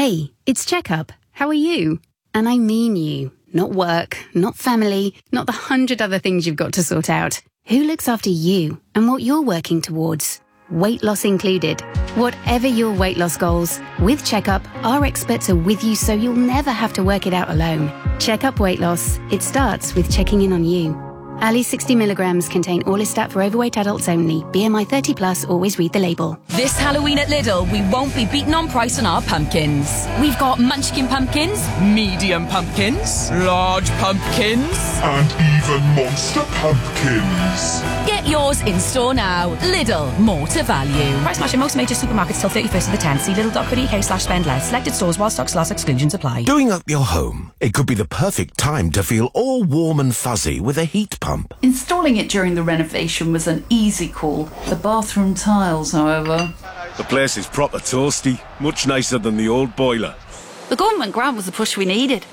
Hey, it's Checkup. How are you? And I mean you. Not work, not family, not the 100 other things you've got to sort out. Who looks after you and what you're working towards? Weight loss included. Whatever your weight loss goals, with Checkup, our experts are with you so you'll never have to work it out alone. Checkup Weight Loss. It starts with checking in on you. Ali 60 milligrams contain Orlistat for overweight adults only. BMI 30 plus, always read the label. This Halloween at Lidl, we won't be beaten on price on our pumpkins. We've got munchkin pumpkins, medium pumpkins, large pumpkins, and even monster pumpkins. Get yours in store now. Lidl, more to value. Price match in most major supermarkets till 31st of the 10th. See lidl.co.uk/spend less. Selected stores while stocks last. Exclusions apply. Doing up your home. It could be the perfect time to feel all warm and fuzzy with a heat pump. Installing it during the renovation was an easy call. The bathroom tiles, however. The place is proper toasty, much nicer than the old boiler. The government grant was the push we needed.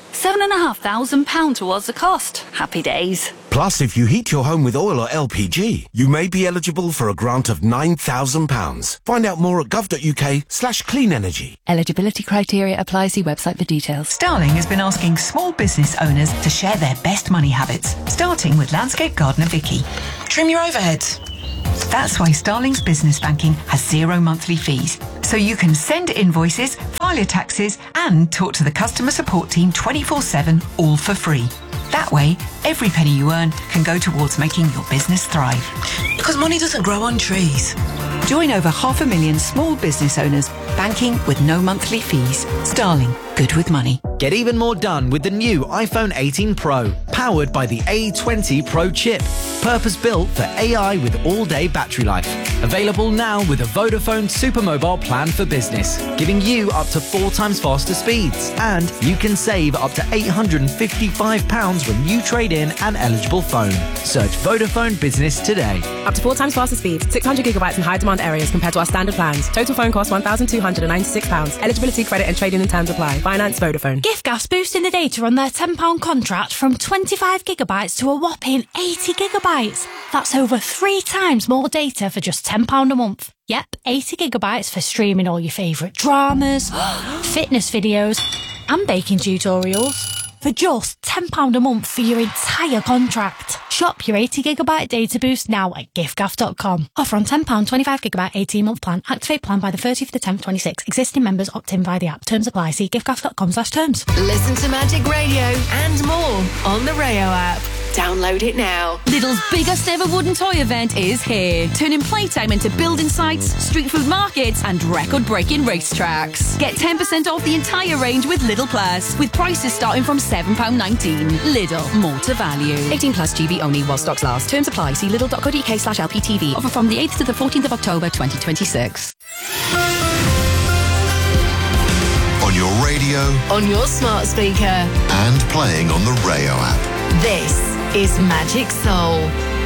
£7,500 towards the cost. Happy days. Plus, if you heat your home with oil or LPG, you may be eligible for a grant of £9,000. Find out more at gov.uk/clean energy. Eligibility criteria apply. See website for details. Starling has been asking small business owners to share their best money habits, starting with landscape gardener Vicky. Trim your overheads. That's why Starling's business banking has 0 monthly fees. So you can send invoices, file your taxes, and talk to the customer support team 24/7, all for free. That way, every penny you earn can go towards making your business thrive. Because money doesn't grow on trees. Join over 500,000 small business owners, banking with no monthly fees. Starling, good with money. Get even more done with the new iPhone 18 Pro, powered by the A20 Pro chip. Purpose-built for AI with all-day battery life. Available now with a Vodafone Supermobile plan for business, giving you up to 4 times faster speeds. And you can save up to £855 when you trade in an eligible phone. Search Vodafone Business today. Up to 4 times faster speeds, 600 gigabytes in high-demand areas compared to our standard plans. Total phone cost £1,296. Eligibility, credit and trading and terms apply. Finance Vodafone. Giftgas boosting the data on their £10 contract from 25 gigabytes to a whopping 80 gigabytes. That's over 3 times more data for just £10 a month. Yep, 80 gigabytes for streaming all your favourite dramas, fitness videos and baking tutorials for just £10 a month for your entire contract. Shop your 80 gigabyte data boost now at giftgaff.com. Offer on £10, 25 gigabyte 18-month plan. Activate plan by the 30th of the 10th, 26. Existing members opt in via the app. Terms apply. See giftgaff.com/terms. Listen to Magic Radio and more on the Rayo app. Download it now. Lidl's biggest ever wooden toy event is here, turning playtime into building sites, street food markets and record-breaking racetracks. Get 10% off the entire range with Lidl Plus, with prices starting from £7.19. Lidl, more to value. 18 plus GB only while stocks last. Terms apply. See lidl.co.uk/LPTV. Offer from the 8th to the 14th of October 2026. On your radio, On your smart speaker. and playing on the Rayo app. This is Magic Soul.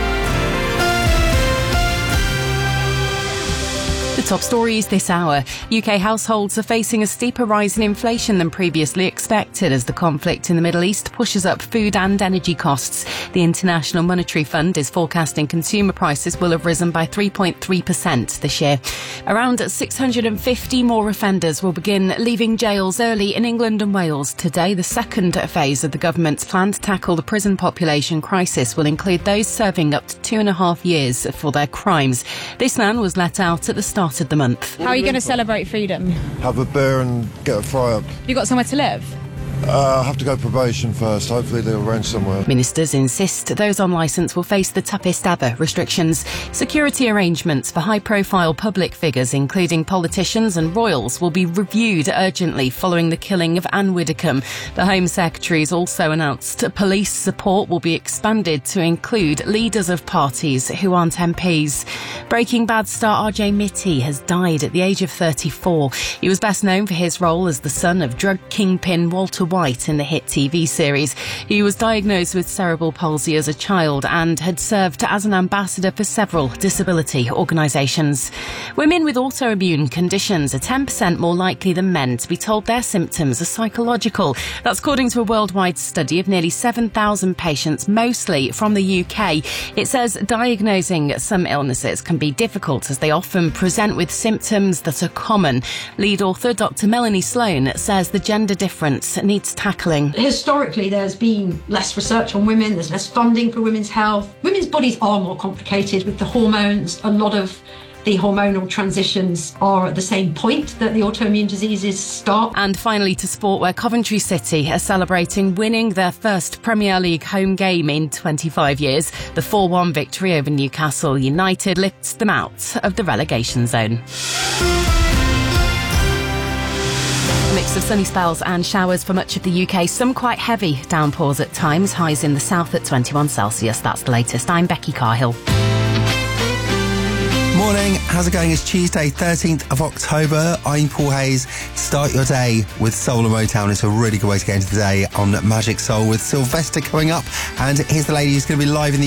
The top stories this hour. UK households are facing a steeper rise in inflation than previously expected as the conflict in the Middle East pushes up food and energy costs. The International Monetary Fund is forecasting consumer prices will have risen by 3.3% this year. Around 650 more offenders will begin leaving jails early in England and Wales today. The second phase of the government's plan to tackle the prison population crisis will include those serving up to 2.5 years for their crimes. This man was let out at the start of the month. How are you going to celebrate freedom? Have a beer and get a fry up. You got somewhere to live? I have to go probation first. Hopefully they'll arrange somewhere. Ministers insist those on licence will face the toughest ever restrictions. Security arrangements for high-profile public figures, including politicians and royals, will be reviewed urgently following the killing of Anne Widdecombe. The Home Secretary's also announced police support will be expanded to include leaders of parties who aren't MPs. Breaking Bad star RJ Mitte has died at the age of 34. He was best known for his role as the son of drug kingpin Walter Walter White in the hit TV series. He was diagnosed with cerebral palsy as a child and had served as an ambassador for several disability organisations. Women with autoimmune conditions are 10% more likely than men to be told their symptoms are psychological. That's according to a worldwide study of nearly 7,000 patients, mostly from the UK. It says diagnosing some illnesses can be difficult as they often present with symptoms that are common. Lead author Dr. Melanie Sloan says the gender difference needs tackling. Historically, there's been less research on women, there's less funding for women's health. Women's bodies are more complicated with the hormones. A lot of the hormonal transitions are at the same point that the autoimmune diseases start. And finally to sport, where Coventry City are celebrating winning their first Premier League home game in 25 years. The 4-1 victory over Newcastle United lifts them out of the relegation zone. A mix of sunny spells and showers for much of the UK. Some quite heavy downpours at times. Highs in the south at 21 Celsius. That's the latest. I'm Becky Carhill. Morning, how's it going? It's Tuesday, 13th of October. I'm Paul Hayes. Start your day with Soul and Motown. It's a really good way to get into the day on Magic Soul with Sylvester coming up. And here's the lady who's going to be live in the